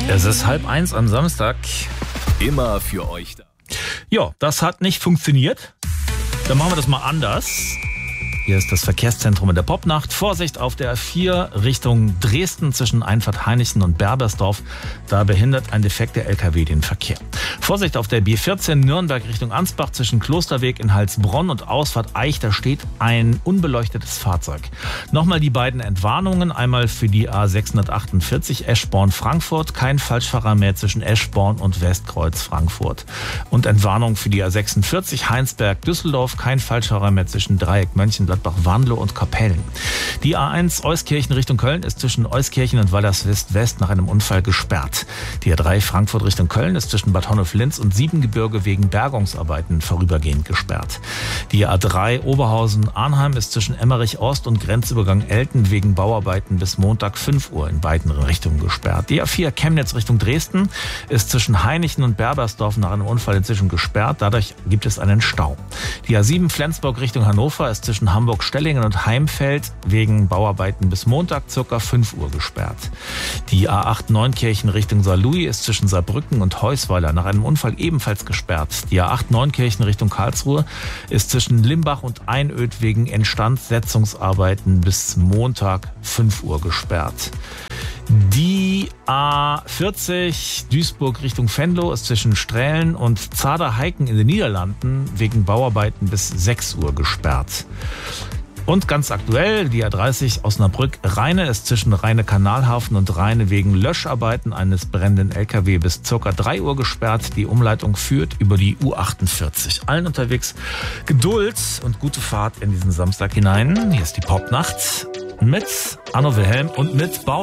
Es ist 12:30 am Samstag. Immer für euch da. Ja, das hat nicht funktioniert. Dann machen wir das mal anders. Hier ist das Verkehrszentrum in der Popnacht. Vorsicht auf der A4 Richtung Dresden zwischen Einfahrt-Hainichen und Berbersdorf. Da behindert ein defekter LKW den Verkehr. Vorsicht auf der B14 Nürnberg Richtung Ansbach zwischen Klosterweg in Heilsbronn und Ausfahrt Eich. Da steht ein unbeleuchtetes Fahrzeug. Nochmal die beiden Entwarnungen. Einmal für die A648 Eschborn-Frankfurt. Kein Falschfahrer mehr zwischen Eschborn und Westkreuz-Frankfurt. Und Entwarnung für die A46 Heinsberg-Düsseldorf. Kein Falschfahrer mehr zwischen Dreieck Mönchengladbach, Wanlo und Kapellen. Die A1 Euskirchen Richtung Köln ist zwischen Euskirchen und Walderswest-West nach einem Unfall gesperrt. Die A3 Frankfurt Richtung Köln ist zwischen Bad Honnef-Linz und Siebengebirge wegen Bergungsarbeiten vorübergehend gesperrt. Die A3 Oberhausen-Arnheim ist zwischen Emmerich-Ost und Grenzübergang Elten wegen Bauarbeiten bis Montag 5 Uhr in beiden Richtungen gesperrt. Die A4 Chemnitz Richtung Dresden ist zwischen Hainichen und Berbersdorf nach einem Unfall inzwischen gesperrt. Dadurch gibt es einen Stau. Die A7 Flensburg Richtung Hannover ist zwischen Hamburg-Stellingen und Heimfeld wegen Bauarbeiten bis Montag ca. 5 Uhr gesperrt. Die A8 Neunkirchen Richtung Saarlouis ist zwischen Saarbrücken und Heusweiler nach einem Unfall ebenfalls gesperrt. Die A8 Neunkirchen Richtung Karlsruhe ist zwischen Limbach und Einöd wegen Instandsetzungsarbeiten bis Montag 5 Uhr gesperrt. Die A40 Duisburg Richtung Venlo ist zwischen Strählen und Zader-Heiken in den Niederlanden wegen Bauarbeiten bis 6 Uhr gesperrt. Und ganz aktuell, die A30 Osnabrück-Rheine ist zwischen Rheine-Kanalhafen und Rheine wegen Löscharbeiten eines brennenden LKW bis ca. 3 Uhr gesperrt. Die Umleitung führt über die U48. Allen unterwegs Geduld und gute Fahrt in diesen Samstag hinein. Hier ist die Popnacht mit Arno Wilhelm und mit Bau.